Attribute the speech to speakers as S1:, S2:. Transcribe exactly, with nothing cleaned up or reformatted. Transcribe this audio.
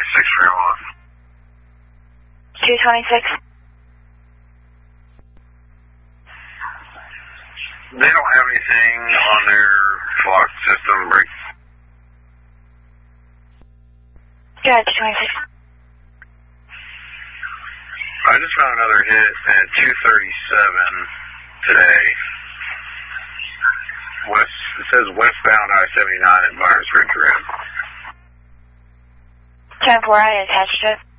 S1: twenty-six rail off.
S2: two twenty-six.
S1: They don't have anything on their clock system break.
S2: Good, two twenty-six.
S1: I just found another hit at two thirty-seven today. West, it says westbound I seventy-nine at Virus Ridge Road.
S2: ten four, I attached it.